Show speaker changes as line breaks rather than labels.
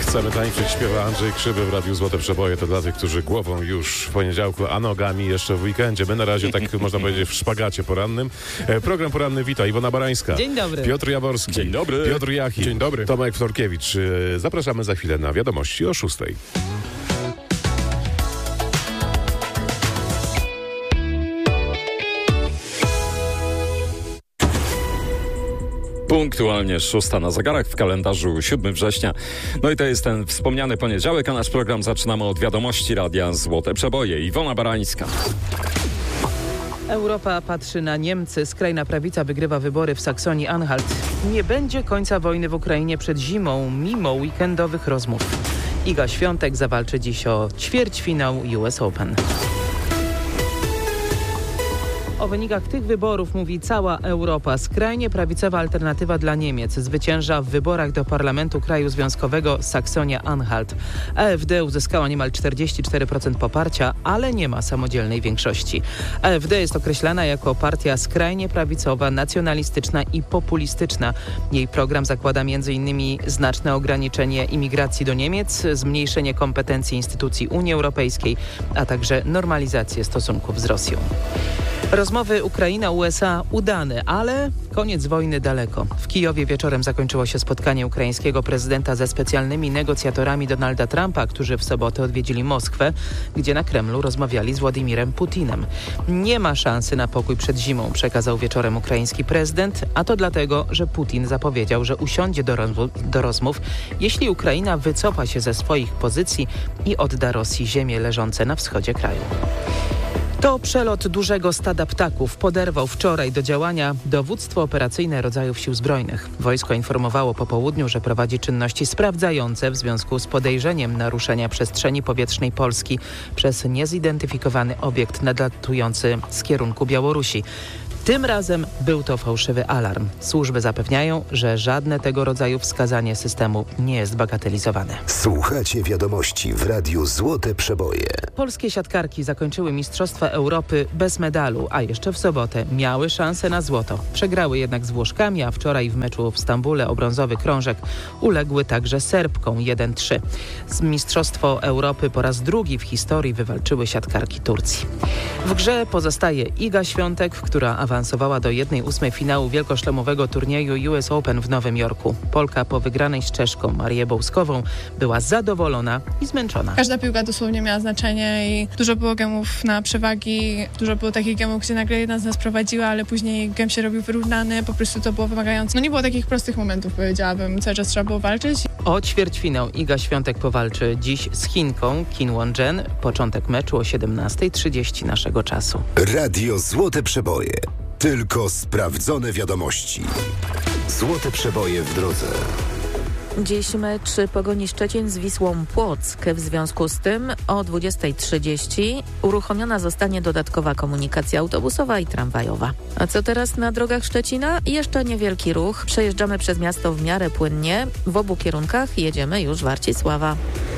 Chcemy tańczyć, śpiewa Andrzej Krzywy w Radiu Złote Przeboje. To dla tych, którzy głową już w poniedziałku, a nogami jeszcze w weekendzie. My na razie, tak można powiedzieć, w szpagacie porannym. Program poranny wita Iwona Barańska.
Dzień dobry.
Piotr Jaworski.
Dzień dobry.
Piotr Jachim.
Dzień dobry.
Tomek Florkiewicz. Zapraszamy za chwilę na wiadomości o 6.
Punktualnie 6 na zegarach, w kalendarzu 7 września. No i to jest ten wspomniany poniedziałek, a nasz program zaczynamy od wiadomości Radia Złote Przeboje. Iwona Barańska.
Europa patrzy na Niemcy. Skrajna prawica wygrywa wybory w Saksonii-Anhalt. Nie będzie końca wojny w Ukrainie przed zimą, mimo weekendowych rozmów. Iga Świątek zawalczy dziś o ćwierćfinał US Open. O wynikach tych wyborów mówi cała Europa. Skrajnie prawicowa alternatywa dla Niemiec zwycięża w wyborach do Parlamentu Kraju Związkowego Saksonia-Anhalt. AfD uzyskała niemal 44% poparcia, ale nie ma samodzielnej większości. AfD jest określana jako partia skrajnie prawicowa, nacjonalistyczna i populistyczna. Jej program zakłada m.in. znaczne ograniczenie imigracji do Niemiec, zmniejszenie kompetencji instytucji Unii Europejskiej, a także normalizację stosunków z Rosją. Rozmowy Ukraina-USA udane, ale koniec wojny daleko. W Kijowie wieczorem zakończyło się spotkanie ukraińskiego prezydenta ze specjalnymi negocjatorami Donalda Trumpa, którzy w sobotę odwiedzili Moskwę, gdzie na Kremlu rozmawiali z Władimirem Putinem. Nie ma szansy na pokój przed zimą, przekazał wieczorem ukraiński prezydent, a to dlatego, że Putin zapowiedział, że usiądzie do rozmów, jeśli Ukraina wycofa się ze swoich pozycji i odda Rosji ziemie leżące na wschodzie kraju. To przelot dużego stada ptaków poderwał wczoraj do działania Dowództwo Operacyjne Rodzajów Sił Zbrojnych. Wojsko informowało po południu, że prowadzi czynności sprawdzające w związku z podejrzeniem naruszenia przestrzeni powietrznej Polski przez niezidentyfikowany obiekt nadlatujący z kierunku Białorusi. Tym razem był to fałszywy alarm. Służby zapewniają, że żadne tego rodzaju wskazanie systemu nie jest bagatelizowane.
Słuchacie wiadomości w Radiu Złote Przeboje.
Polskie siatkarki zakończyły Mistrzostwa Europy bez medalu, a jeszcze w sobotę miały szansę na złoto. Przegrały jednak z Włoszkami, a wczoraj w meczu w Stambule o brązowy krążek uległy także Serbkom 1-3. Z Mistrzostwo Europy po raz drugi w historii wywalczyły siatkarki Turcji. W grze pozostaje Iga Świątek, która awansowała do 1/8 finału wielkoszlemowego turnieju US Open w Nowym Jorku. Polka po wygranej z Czeszką Marię Bołskową była zadowolona i zmęczona.
Każda piłka dosłownie miała znaczenie i dużo było gemów na przewagi, dużo było takich gemów, gdzie nagle jedna z nas prowadziła, ale później gem się robił wyrównany, po prostu to było wymagające. No nie było takich prostych momentów, powiedziałabym, cały czas trzeba było walczyć.
O ćwierćfinał Iga Świątek powalczy dziś z Chinką Kim Won-jen. Początek meczu o 17:30 naszego czasu.
Radio Złote Przeboje. Tylko sprawdzone wiadomości. Złote Przeboje w drodze.
Dziś mecz Pogoni Szczecin z Wisłą Płock. W związku z tym o 20:30 uruchomiona zostanie dodatkowa komunikacja autobusowa i tramwajowa. A co teraz na drogach Szczecina? Jeszcze niewielki ruch. Przejeżdżamy przez miasto w miarę płynnie. W obu kierunkach jedziemy już Warcisława.